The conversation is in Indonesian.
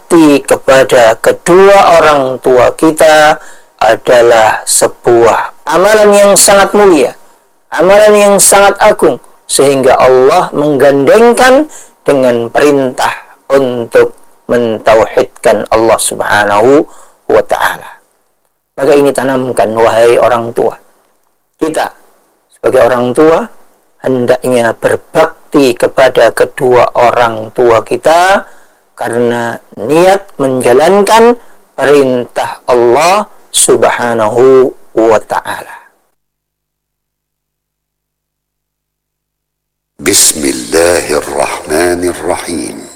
berbakti kepada kedua orang tua kita adalah sebuah amalan yang sangat mulia, amalan yang sangat agung, sehingga Allah menggandengkan dengan perintah untuk mentauhidkan Allah Subhanahu wa ta'ala. Maka ini tanamkan, wahai orang tua. Kita sebagai orang tua hendaknya berbakti kepada kedua orang tua kita karena niat menjalankan perintah Allah Subhanahu wa ta'ala. Bismillahirrahmanirrahim.